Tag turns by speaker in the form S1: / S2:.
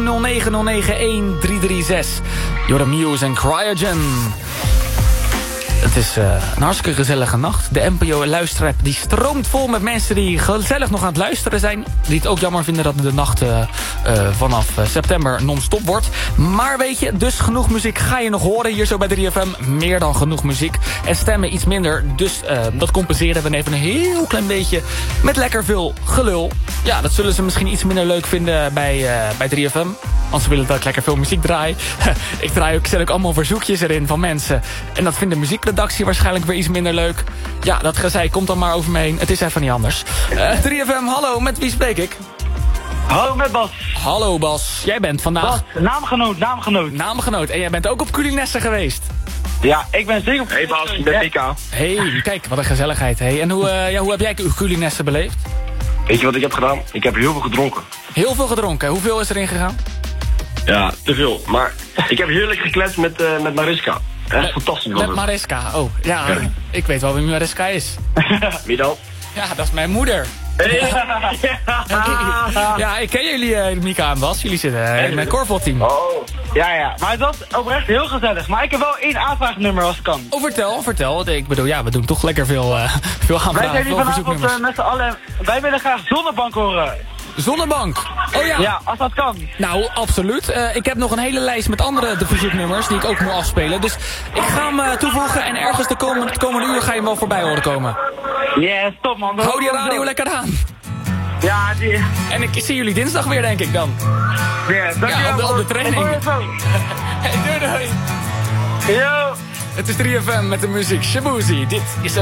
S1: You're the Muse en Cryogen. Het is een hartstikke gezellige nacht. De NPO-luisterrap die stroomt vol met mensen die gezellig nog aan het luisteren zijn. Die het ook jammer vinden dat de nacht vanaf september non-stop wordt. Maar weet je, dus genoeg muziek ga je nog horen hier zo bij 3FM. Meer dan genoeg muziek. En stemmen iets minder. Dus dat compenseren we even een heel klein beetje met lekker veel gelul. Ja, dat zullen ze misschien iets minder leuk vinden bij 3FM. Want ze willen dat ik lekker veel muziek draai. Zet ook allemaal verzoekjes erin van mensen. En dat vindt de muziekredactie waarschijnlijk weer iets minder leuk. Ja, dat gezeik komt dan maar over me heen. Het is even niet anders. 3FM, hallo, met wie spreek ik?
S2: Hallo, met Bas.
S1: Hallo Bas, jij bent vandaag...
S2: Bas, naamgenoot.
S1: Naamgenoot, en jij bent ook op Culinesse geweest?
S2: Ja, ik ben zeker op...
S3: Hey Bas, ik ben Mika.
S1: Hey, kijk, wat een gezelligheid. Hey. En hoe heb jij Culinesse beleefd?
S3: Weet je wat ik heb gedaan? Ik heb heel veel gedronken.
S1: Heel veel gedronken. Hoeveel is erin gegaan?
S3: Ja, te veel. Maar ik heb heerlijk gekletst met Mariska. Echt fantastisch was
S1: Met
S3: het.
S1: Mariska, oh. Ja, ik weet wel wie Mariska is.
S3: Wie dan?
S1: Ja, dat is mijn moeder. Ja, ik ken jullie, Mika en Bas. Jullie zitten in mijn korfbalteam.
S3: Oh.
S2: Ja, maar het was oprecht heel gezellig. Maar ik heb wel één aanvraagnummer als het kan.
S1: Oh, vertel. Ik bedoel, ja, we doen toch lekker veel
S2: Wij
S1: aanvragen,
S2: zijn hier
S1: veel
S2: vanavond
S1: verzoeknummers.
S2: met z'n allen... Wij willen graag Zonnebank horen.
S1: Zonnebank. Oh ja.
S2: Ja, als dat kan.
S1: Nou, absoluut. Ik heb nog een hele lijst met andere verzoeknummers die ik ook moet afspelen. Dus ik ga hem toevoegen en ergens het komende uur ga je hem wel voorbij horen komen.
S2: Yes, top man.
S1: Hou die radio lekker aan.
S2: Ja, die...
S1: En ik zie jullie dinsdag weer, denk ik dan.
S2: Ja, dankjewel.
S1: op de training. Hey, doei.
S2: Yo.
S1: Het is 3FM met de muziek Shabuzi. Dit is